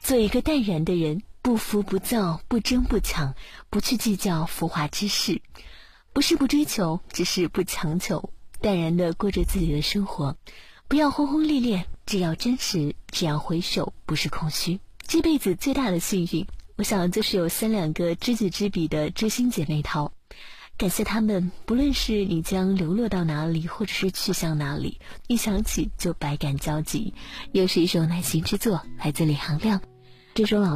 做一个淡然的人，不浮不躁，不争不抢，不去计较浮华之事。不是不追求，只是不强求，淡然地过着自己的生活，不要轰轰烈烈，只要真实，只要回首，不是空虚。这辈子最大的幸运，我想就是有3-2个知己知彼的知心姐妹淘。感谢他们，不论是你将流落到哪里，或者是去向哪里，一想起就百感交集。又是一首耐心之作，来自李行亮。这首老